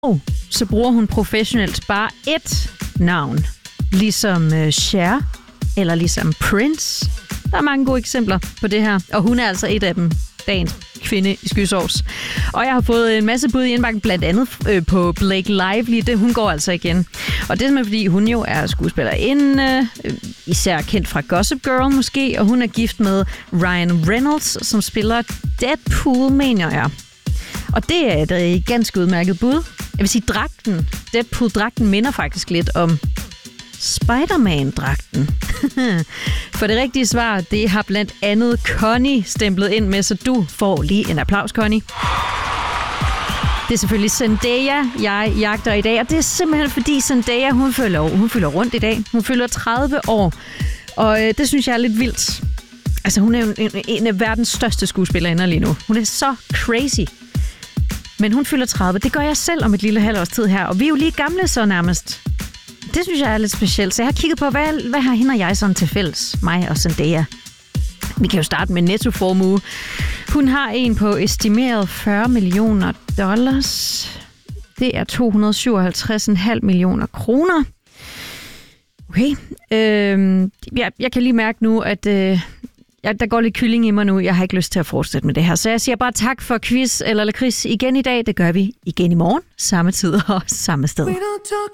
Så bruger hun professionelt bare ét navn. Ligesom Cher, eller ligesom Prince. Der er mange gode eksempler på det her, og hun er altså et af dem. Dagens kvinde i skysovs. Og jeg har fået en masse bud i indbakken, blandt andet på Blake Lively. Hun går altså igen. Og det er simpelthen, fordi hun jo er skuespillerinde, især kendt fra Gossip Girl måske, og hun er gift med Ryan Reynolds, som spiller Deadpool, mener jeg. Og det er et ganske udmærket bud. Jeg vil sige, Deadpool-dragten minder faktisk lidt om Spider-Man-dragten. For det rigtige svar, det har blandt andet Connie stemplet ind med, så du får lige en applaus, Connie. Det er selvfølgelig Zendaya, jeg jagter i dag, og det er simpelthen fordi Zendaya, hun fylder rundt i dag. Hun fylder 30 år, og det synes jeg er lidt vildt. Altså, hun er jo en af verdens største skuespillerinder lige nu. Hun er så crazy. Men hun fylder 30. Det gør jeg selv om et lille halvt års tid her, og vi er jo lige gamle så nærmest. Det synes jeg er lidt specielt. Så jeg har kigget på, hvad har hende og jeg sådan til fælles? Mig og Zendaya. Vi kan jo starte med nettoformue. Hun har en på estimeret $40 millioner. Det er 257,5 millioner kroner. Okay. Jeg kan lige mærke nu, at der går lidt kylling i mig nu. Jeg har ikke lyst til at fortsætte med det her. Så jeg siger bare tak for quiz eller lakrids igen i dag. Det gør vi igen i morgen. Samme tid og samme sted.